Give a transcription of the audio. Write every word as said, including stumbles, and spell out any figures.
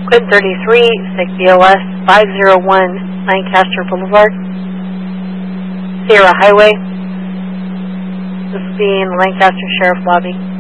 Quint thirty-three, six B O S five oh one Lancaster Boulevard, Sierra Highway. This will be in the Lancaster Sheriff Lobby.